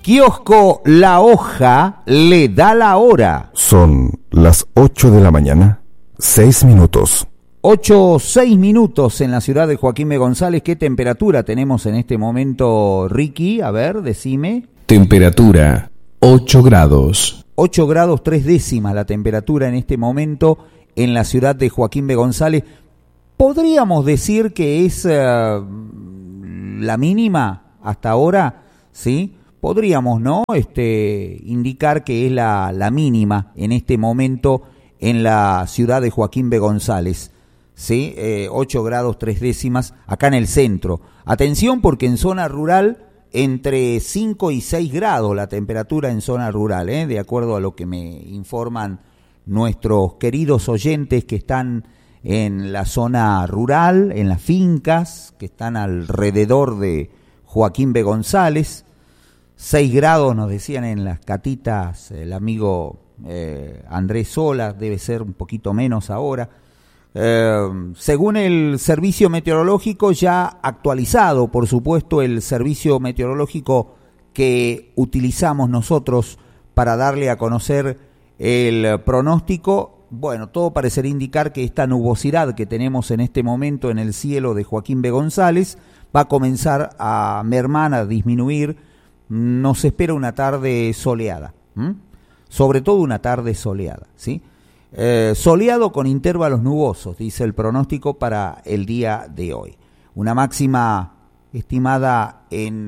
Kiosco La Hoja le da la hora. Son las 8 de la mañana, 6 minutos. 6 minutos en la ciudad de Joaquín B. González. ¿Qué temperatura tenemos en este momento, Ricky? A ver, decime. Temperatura 8 grados. 8 grados 3 décimas la temperatura en este momento en la ciudad de Joaquín B. González. Podríamos decir que es la mínima hasta ahora, ¿sí? Podríamos, ¿no? Indicar que es la mínima en este momento en la ciudad de Joaquín B. González, ¿sí? 8 grados 3 décimas acá en el centro. Atención, porque en zona rural entre 5 y 6 grados la temperatura en zona rural, de acuerdo a lo que me informan nuestros queridos oyentes que están en la zona rural, en las fincas que están alrededor de Joaquín B. González. 6 grados nos decían en las catitas el amigo Andrés Sola, debe ser un poquito menos ahora. Según el servicio meteorológico ya actualizado, por supuesto, el servicio meteorológico que utilizamos nosotros para darle a conocer el pronóstico, bueno, todo parecería indicar que esta nubosidad que tenemos en este momento en el cielo de Joaquín B. González va a comenzar a mermar, a disminuir. Nos espera una tarde soleada, sobre todo una tarde soleada, ¿sí? Soleado con intervalos nubosos, dice el pronóstico para el día de hoy. Una máxima estimada en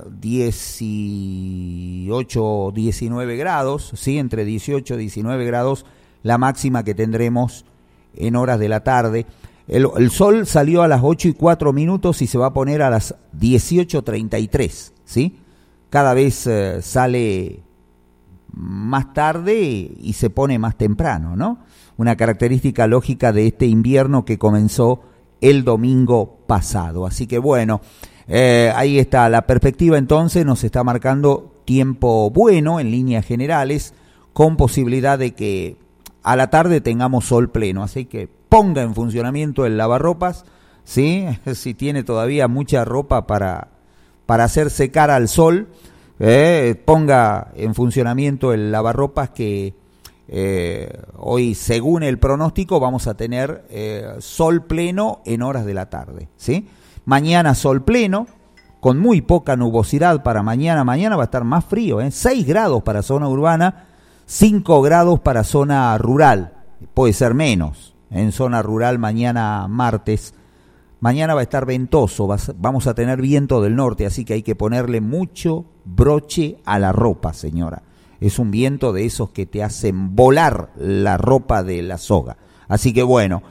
18, 19 grados, ¿sí? Entre 18 y 19 grados, la máxima que tendremos en horas de la tarde. El sol salió a las 8 y 4 minutos y se va a poner a las 18:33, ¿sí? Cada vez sale más tarde y se pone más temprano, ¿no? Una característica lógica de este invierno que comenzó el domingo pasado. Así que bueno, ahí está la perspectiva. Entonces nos está marcando tiempo bueno en líneas generales, con posibilidad de que a la tarde tengamos sol pleno. Así que ponga en funcionamiento el lavarropas, ¿sí? Si tiene todavía mucha ropa para hacer secar al sol, ponga en funcionamiento el lavarropas que hoy, según el pronóstico, vamos a tener sol pleno en horas de la tarde, ¿sí? Mañana sol pleno, con muy poca nubosidad para mañana. Mañana va a estar más frío, 6 grados para zona urbana, 5 grados para zona rural, puede ser menos en zona rural mañana martes. Mañana va a estar ventoso, vamos a tener viento del norte, así que hay que ponerle mucho broche a la ropa, señora. Es un viento de esos que te hacen volar la ropa de la soga. Así que bueno,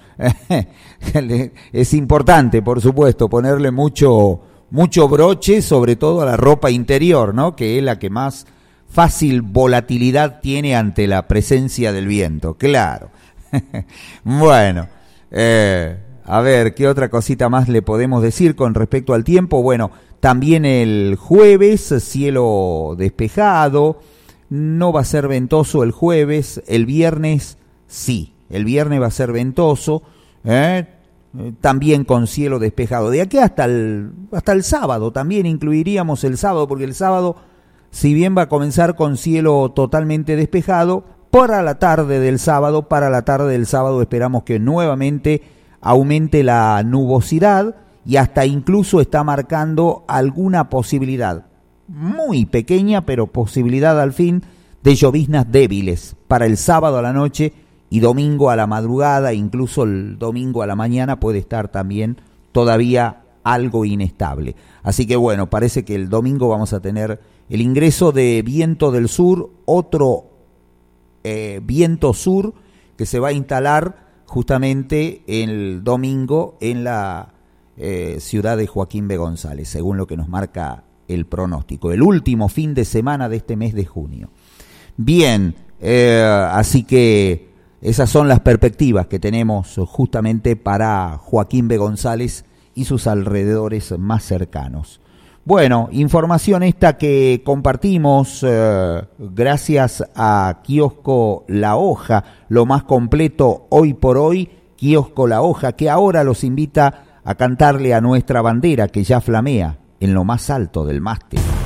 es importante, por supuesto, ponerle mucho broche, sobre todo a la ropa interior, ¿no? Que es la que más fácil volatilidad tiene ante la presencia del viento, claro. Bueno, a ver, ¿qué otra cosita más le podemos decir con respecto al tiempo? Bueno, también el jueves, cielo despejado, no va a ser ventoso el jueves, el viernes sí, el viernes va a ser ventoso, también con cielo despejado. De aquí hasta el sábado, también incluiríamos el sábado, porque el sábado, si bien va a comenzar con cielo totalmente despejado, para la tarde del sábado esperamos que nuevamente aumente la nubosidad y hasta incluso está marcando alguna posibilidad, muy pequeña, pero posibilidad al fin, de lloviznas débiles para el sábado a la noche y domingo a la madrugada. Incluso el domingo a la mañana puede estar también todavía algo inestable. Así que bueno, parece que el domingo vamos a tener el ingreso de viento del sur, otro viento sur que se va a instalar justamente el domingo en la ciudad de Joaquín B. González, según lo que nos marca el pronóstico, el último fin de semana de este mes de junio. Bien, así que esas son las perspectivas que tenemos justamente para Joaquín B. González y sus alrededores más cercanos. Bueno, información esta que compartimos gracias a Kiosco La Hoja, lo más completo hoy por hoy, Kiosco La Hoja, que ahora los invita a cantarle a nuestra bandera que ya flamea en lo más alto del mástil.